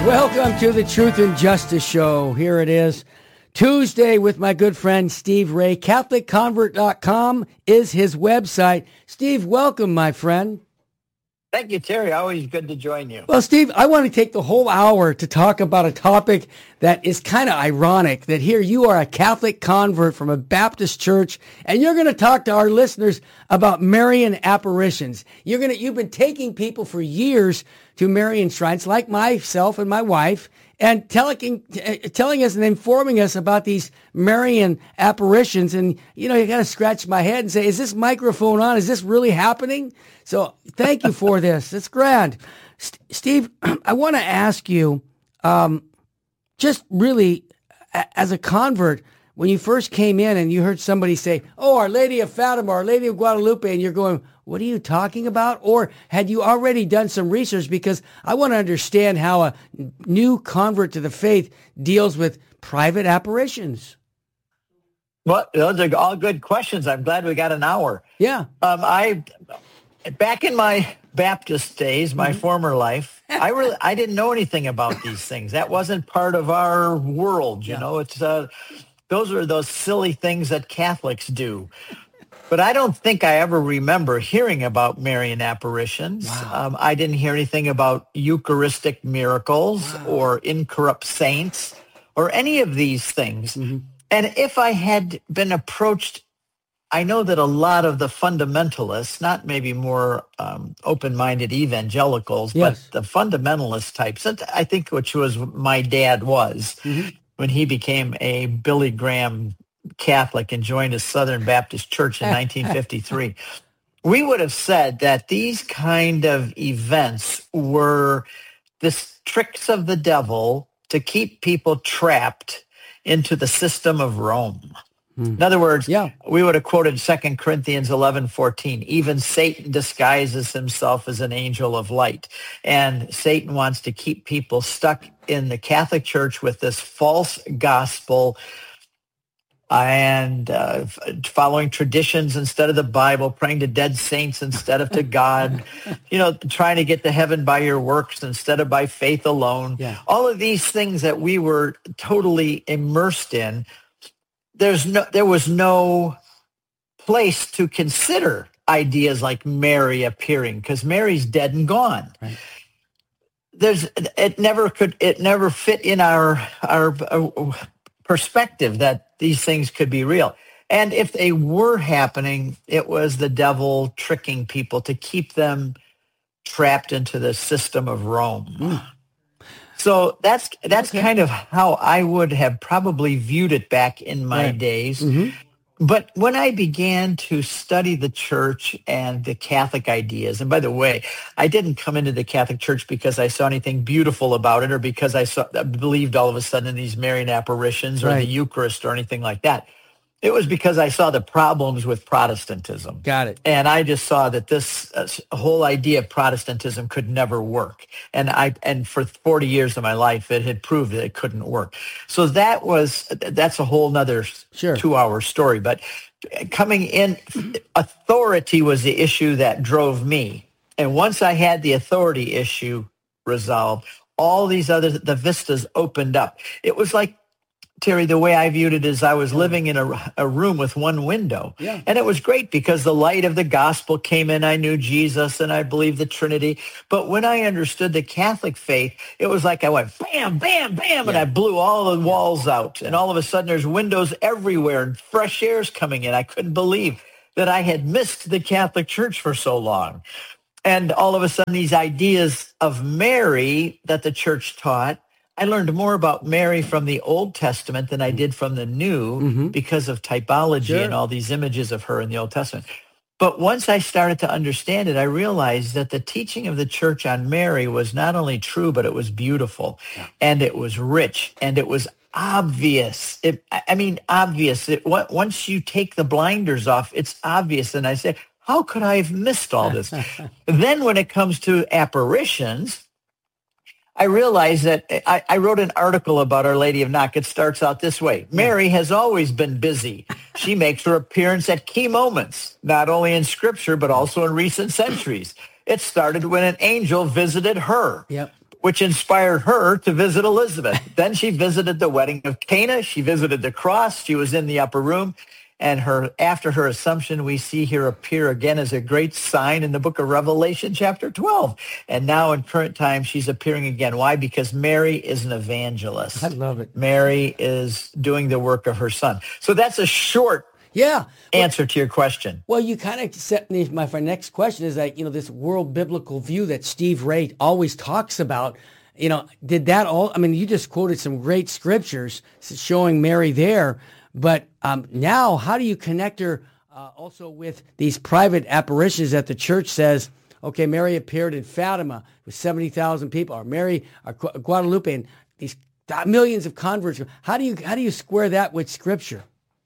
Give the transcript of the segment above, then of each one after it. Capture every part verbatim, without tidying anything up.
Welcome to the Truth and Justice Show. Here it is, Tuesday with my good friend Steve Ray. Catholic Convert dot com is his website. Steve, welcome, my friend. Thank you, Terry. Always good to join you. Well, Steve, I want to take the whole hour to talk about a topic that is kind of ironic, that here you are a Catholic convert from a Baptist church, and you're going to talk to our listeners about Marian apparitions. You're going to, you've been taking people for years to Marian shrines, like myself and my wife, and telling, telling us and informing us about these Marian apparitions. And, you know, you got to scratch my head and say, is this microphone on? Is this really happening? So thank you for this. It's grand. St- Steve, I want to ask you, um, just really, a- as a convert, when you first came in and you heard somebody say, oh, Our Lady of Fatima, Our Lady of Guadalupe, and you're going, what are you talking about? Or had you already done some research? Because I want to understand how a new convert to the faith deals with private apparitions. Well, those are all good questions. I'm glad we got an hour. Yeah. Um, I, back in my Baptist days, my mm-hmm. former life, I really, I didn't know anything about these things. That wasn't part of our world. You yeah. know, it's, uh, those are those silly things that Catholics do. But I don't think I ever remember hearing about Marian apparitions. Wow. Um, I didn't hear anything about Eucharistic miracles wow. or incorrupt saints or any of these things. Mm-hmm. And if I had been approached, I know that a lot of the fundamentalists, not maybe more um, open-minded evangelicals, yes. but the fundamentalist types, I think which was my dad was mm-hmm. when he became a Billy Graham Catholic and joined a Southern Baptist church in nineteen fifty-three. We would have said that these kind of events were the tricks of the devil to keep people trapped into the system of Rome. Hmm. In other words, yeah. we would have quoted Second Corinthians eleven fourteen. Even Satan disguises himself as an angel of light. And Satan wants to keep people stuck in the Catholic Church with this false gospel and uh, following traditions instead of the Bible, praying to dead saints instead of to God, you know, trying to get to heaven by your works instead of by faith alone. Yeah. All of these things that we were totally immersed in, there's no, there was no place to consider ideas like Mary appearing because Mary's dead and gone. Right. There's, it never could, it never fit in our, our, our perspective that these things could be real. And if they were happening, it was the devil tricking people to keep them trapped into the system of Rome. Mm. So that's that's okay. kind of how I would have probably viewed it back in my right. days. Mm-hmm. But when I began to study the church and the Catholic ideas, and by the way, I didn't come into the Catholic Church because I saw anything beautiful about it or because I saw, believed all of a sudden in these Marian apparitions or right. the Eucharist or anything like that. It was because I saw the problems with Protestantism. Got it. And I just saw that this uh, whole idea of Protestantism could never work. And I and for forty years of my life, it had proved that it couldn't work. So that was, that's a whole nother sure. two-hour story. But coming in, authority was the issue that drove me. And once I had the authority issue resolved, all these other, the vistas opened up. It was like, Terry, the way I viewed it is I was living in a, a room with one window. Yeah. And it was great because the light of the gospel came in. I knew Jesus and I believed the Trinity. But when I understood the Catholic faith, it was like I went bam, bam, bam, yeah. and I blew all the walls out. And all of a sudden there's windows everywhere and fresh air's coming in. I couldn't believe that I had missed the Catholic Church for so long. And all of a sudden these ideas of Mary that the church taught, I learned more about Mary from the Old Testament than I did from the New mm-hmm. because of typology sure. and all these images of her in the Old Testament. But once I started to understand it, I realized that the teaching of the church on Mary was not only true, but it was beautiful yeah. and it was rich and it was obvious. It, I mean, obvious. It, once you take the blinders off, it's obvious. And I say, how could I have missed all this? Then when it comes to apparitions, I realized that I, I wrote an article about Our Lady of Knock. It starts out this way. Mary has always been busy. She makes her appearance at key moments, not only in Scripture, but also in recent centuries. It started when an angel visited her. Yep. which inspired her to visit Elizabeth. Then she visited the wedding of Cana. She visited the cross. She was in the upper room. And her after her assumption, we see her appear again as a great sign in the book of Revelation, chapter twelve. And now in current time, she's appearing again. Why? Because Mary is an evangelist. I love it. Mary is doing the work of her son. So that's a short yeah. answer to your question. Well, you kind of set me, my, my next question is like, you know, this world biblical view that Steve Ray always talks about, you know, did that all, I mean, you just quoted some great scriptures showing Mary there, but um, now how do you connect her uh, also with these private apparitions that the church says, okay, Mary appeared in Fatima with seventy thousand people, or Mary, or Guadalupe, and these millions of converts. How do you, how do you square that with scripture?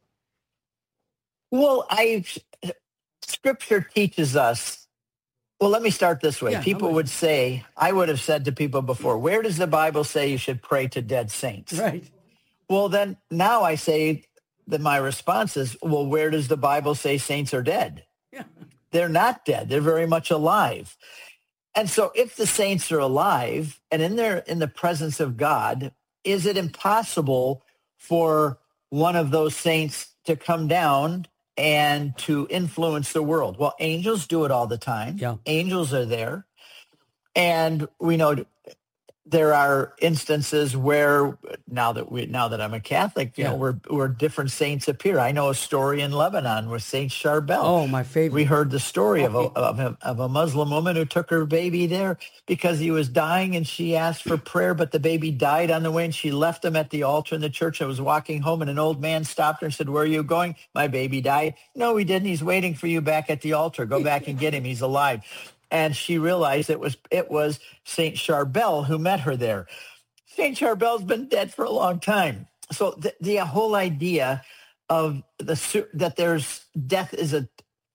Well, I scripture teaches us. Well, let me start this way. Yeah, people would say, I would have said to people before, where does the Bible say you should pray to dead saints? Right. Well, then now I say that my response is, well, where does the Bible say saints are dead? Yeah. They're not dead. They're very much alive. And so if the saints are alive and in their in the presence of God, is it impossible for one of those saints to come down and to influence the world? Well, angels do it all the time. Yeah. Angels are there. And we know there are instances where now that we now that I'm a Catholic, you yeah. know, where where different saints appear. I know a story in Lebanon with Saint Charbel. Oh, my favorite. We heard the story of a, of a of a Muslim woman who took her baby there because he was dying, and she asked for prayer, but the baby died on the way, and she left him at the altar in the church. I was walking home, and an old man stopped her and said, "Where are you going? My baby died." "No, he didn't. He's waiting for you back at the altar. Go back and get him. He's alive." And she realized it was it was Saint Charbel who met her there. Saint Charbel's been dead for a long time. So the, the whole idea of the that there's death is a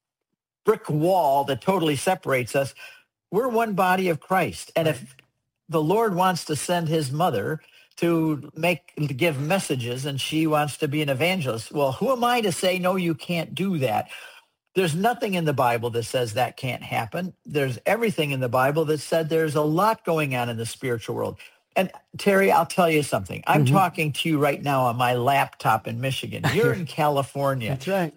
brick wall that totally separates us. We're one body of Christ, and if the Lord wants to send his mother to make to give messages, and she wants to be an evangelist, well, who am I to say no? You can't do that. There's nothing in the Bible that says that can't happen. There's everything in the Bible that said there's a lot going on in the spiritual world. And Terry, I'll tell you something. I'm mm-hmm. talking to you right now on my laptop in Michigan. You're in California. That's right.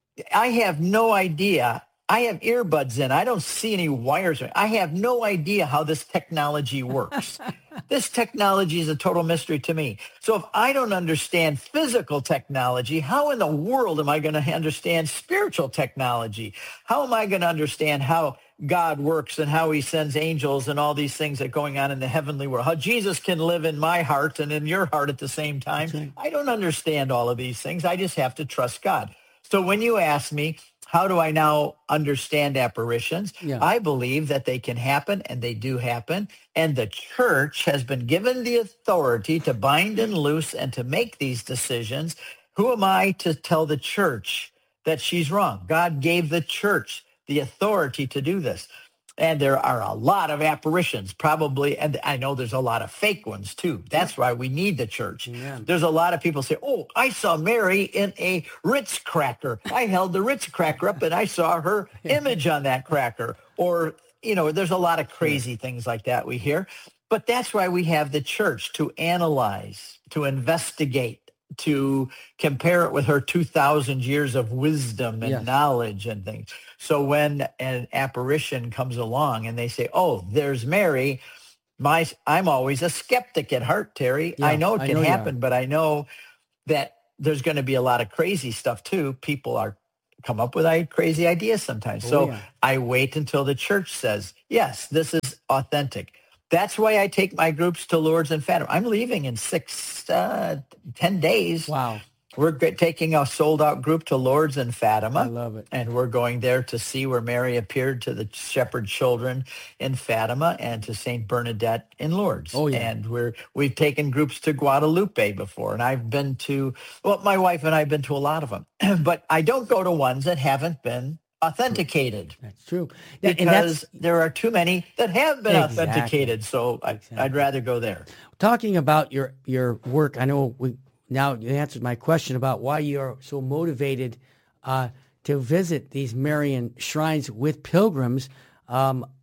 I have no idea. I have earbuds in. I don't see any wires. I have no idea how this technology works. This technology is a total mystery to me. So if I don't understand physical technology, how in the world am I going to understand spiritual technology? How am I going to understand how God works and how he sends angels and all these things that are going on in the heavenly world? How Jesus can live in my heart and in your heart at the same time? Right. I don't understand all of these things. I just have to trust God. So when you ask me, how do I now understand apparitions? Yeah. I believe that they can happen, and they do happen. And the church has been given the authority to bind and loose and to make these decisions. Who am I to tell the church that she's wrong? God gave the church the authority to do this. And there are a lot of apparitions, probably, and I know there's a lot of fake ones, too. That's why we need the church. Yeah. There's a lot of people say, oh, I saw Mary in a Ritz cracker. I held the Ritz cracker up, and I saw her image on that cracker. Or, you know, there's a lot of crazy things like that we hear. But that's why we have the church, to analyze, to investigate, to compare it with her two thousand years of wisdom and yes. knowledge and things. So when an apparition comes along and they say, oh, there's Mary, my I'm always a skeptic at heart, Terry. Yeah, I know it can know happen, but I know that there's going to be a lot of crazy stuff too. People are come up with crazy ideas sometimes. Oh, so yeah. I wait until the church says, yes, this is authentic. That's why I take my groups to Lourdes and Fatima. I'm leaving in six, uh, ten days. Wow. We're taking a sold-out group to Lourdes and Fatima. I love it. And we're going there to see where Mary appeared to the shepherd children in Fatima and to Saint Bernadette in Lourdes. Oh, yeah. And we're, we've taken groups to Guadalupe before. And I've been to, well, my wife and I have been to a lot of them. But I don't go to ones that haven't been authenticated. That's true. Because and that's, there are too many that have been exactly. authenticated. So I, exactly. I'd rather go there. Talking about your, your work, I know we now you answered my question about why you are so motivated uh, to visit these Marian shrines with pilgrims. Um,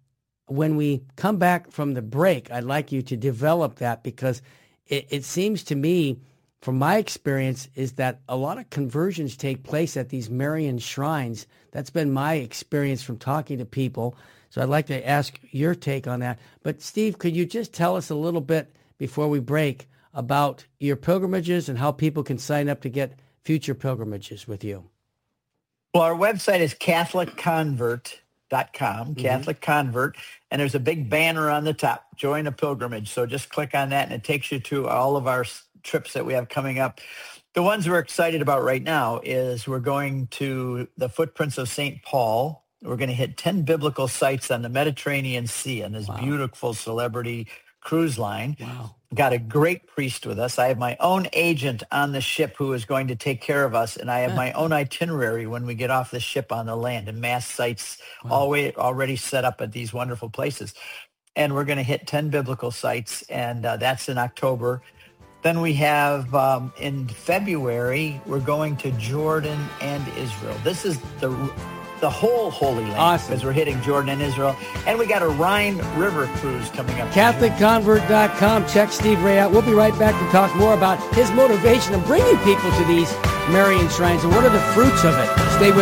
when we come back from the break, I'd like you to develop that, because it, it seems to me, from my experience, is that a lot of conversions take place at these Marian shrines. That's been my experience from talking to people. So I'd like to ask your take on that. But Steve, could you just tell us a little bit before we break about your pilgrimages and how people can sign up to get future pilgrimages with you? Well, our website is Catholic Convert dot com, mm-hmm. Catholic Convert, and there's a big banner on the top, Join a Pilgrimage. So just click on that, and it takes you to all of our trips that we have coming up. The ones we're excited about right now is we're going to the Footprints of Saint Paul. We're going to hit ten biblical sites on the Mediterranean Sea on this wow. beautiful celebrity cruise line. Wow. Got a great priest with us. I have my own agent on the ship who is going to take care of us, and I have my own itinerary when we get off the ship on the land, and mass sites wow. always, already set up at these wonderful places. And we're going to hit ten biblical sites, and uh, that's in October. Then we have, um, in February, we're going to Jordan and Israel. This is the the whole Holy Land, awesome. Because we're hitting Jordan and Israel. And we got a Rhine River cruise coming up. Catholic Convert dot com. Check Steve Ray out. We'll be right back to talk more about his motivation of bringing people to these Marian shrines and what are the fruits of it. Stay with us.